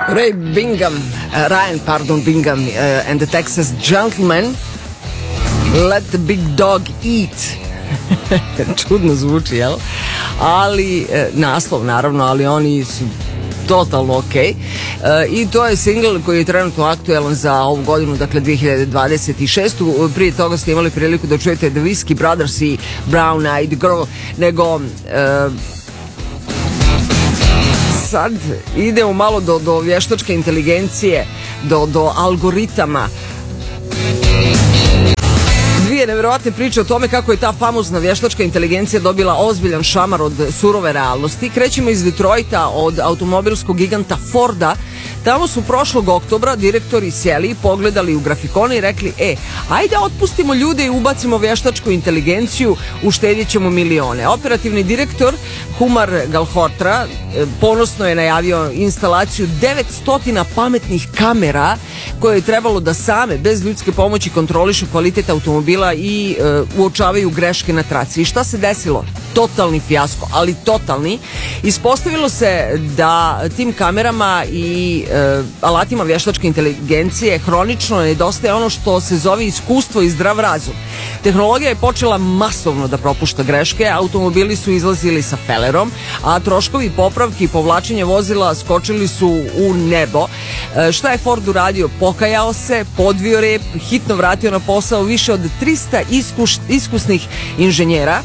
Ryan Bingham and the Texas Gentleman, Let the Big Dog Eat. Čudno zvuči, jel? Ali, naslov naravno, ali oni su totalno okej. I to je singl koji je trenutno aktualan za ovu godinu, dakle 2026. Prije toga ste imali priliku da čujete The Whiskey Brothers i Brown Eyed Girl, nego sad idemo malo do vještačke inteligencije, do algoritama. Dvije nevjerovatne priče o tome kako je ta famozna vještačka inteligencija dobila ozbiljan šamar od surove realnosti. Krećemo iz Detroita, od automobilskog giganta Forda. Tamo su prošlog oktobra direktori sjeli, pogledali u grafikone i rekli: ajde otpustimo ljude i ubacimo vještačku inteligenciju, uštedjet ćemo milione. Operativni direktor Kumar Galhotra ponosno je najavio instalaciju 900 pametnih kamera koje je trebalo da same, bez ljudske pomoći, kontrolišu kvalitet automobila i uočavaju greške na traci. I šta se desilo? Totalni fijasko, ali totalni. Ispostavilo se da tim kamerama i alatima vještačke inteligencije hronično nedostaje ono što se zove iskustvo i zdrav razum. Tehnologija je počela masovno da propušta greške, automobili su izlazili sa felerom, a troškovi popravki i povlačenja vozila skočili su u nebo. Šta je Ford uradio? Pokajao se, podvio rep, hitno vratio na posao više od 300 iskusnih inženjera.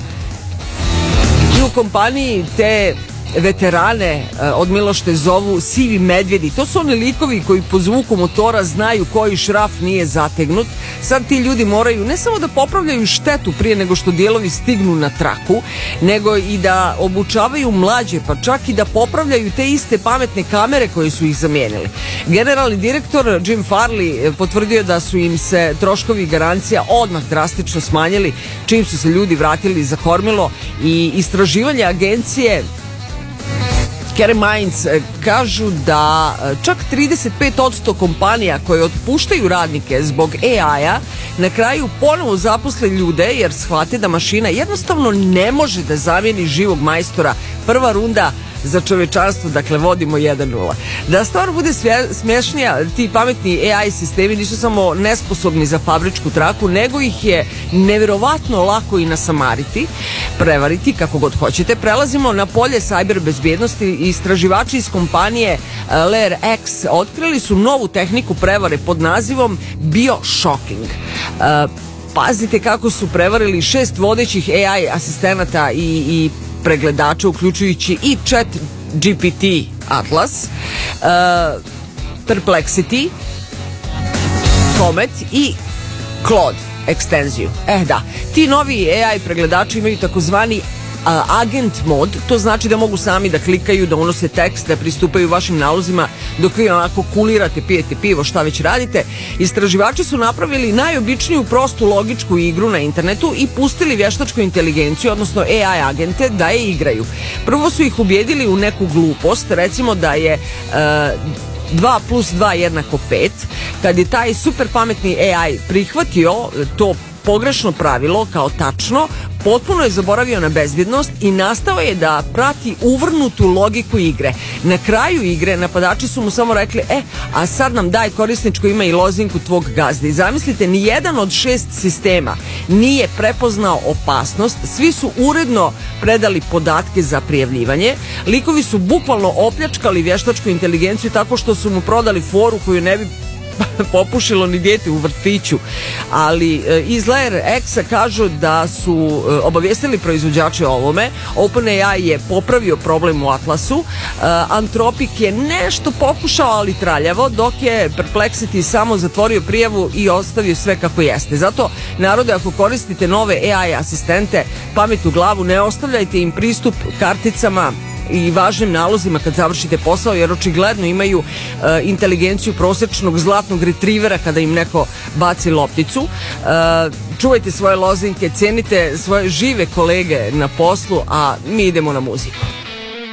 I u kompaniji te veterane od Milošte zovu sivi medvjedi. To su oni likovi koji po zvuku motora znaju koji šraf nije zategnut. Sad ti ljudi moraju ne samo da popravljaju štetu prije nego što dijelovi stignu na traku, nego i da obučavaju mlađe, pa čak i da popravljaju te iste pametne kamere koje su ih zamijenili. Generalni direktor Jim Farley potvrdio da su im se troškovi garancija odmah drastično smanjili čim su se ljudi vratili za kormilo, i istraživanje agencije Care Minds kažu da čak 35% kompanija koje otpuštaju radnike zbog AI-a na kraju ponovo zaposle ljude jer shvate da mašina jednostavno ne može da zamijeni živog majstora. Prva runda za čovečanstvo, dakle vodimo 1-0. Da stvar bude smješnija, ti pametni AI sistemi nisu samo nesposobni za fabričku traku, nego ih je nevjerovatno lako i nasamariti, prevariti, kako god hoćete. Prelazimo na polje cyber bezbjednosti. Istraživači iz kompanije Layer X otkrili su novu tehniku prevare pod nazivom BioShocking. Pazite kako su prevarili 6 vodećih AI asistenata i pregledača, uključujući i Chat GPT Atlas, Perplexity, Comet i Claude ekstenziju. Da, ti novi AI pregledači imaju takozvani agent mod, to znači da mogu sami da klikaju, da unose tekst, da pristupaju vašim nalozima dok vi onako kulirate, pijete pivo, šta već radite. Istraživači su napravili najobičniju prostu logičku igru na internetu i pustili vještačku inteligenciju, odnosno AI agente, da je igraju. Prvo su ih ubijedili u neku glupost, recimo da je 2 plus 2 jednako 5. Kad je taj super pametni AI prihvatio to pogrešno pravilo kao tačno, potpuno je zaboravio na bezbjednost i nastao je da prati uvrnutu logiku igre. Na kraju igre napadači su mu samo rekli: a sad nam daj korisničko ime i lozinku tvog gazde. I zamislite, ni jedan od 6 sistema nije prepoznao opasnost, svi su uredno predali podatke za prijavljivanje. Likovi su bukvalno opljačkali vještačku inteligenciju tako što su mu prodali foru koju ne bi popušilo ni dijete u vrtiću. Ali iz Layer X kažu da su obavijestili proizvođače o ovome. OpenAI je popravio problem u Atlasu, Anthropic je nešto pokušao, ali traljavo, dok je Perplexity samo zatvorio prijavu i ostavio sve kako jeste. Zato, narode, ako koristite nove AI asistente, pamet u glavu, ne ostavljajte im pristup karticama i važnim nalozima kad završite posao, jer očigledno imaju inteligenciju prosječnog zlatnog retrivera kada im neko baci lopticu. Čuvajte svoje lozinke, cijenite svoje žive kolege na poslu, a mi idemo na muziku.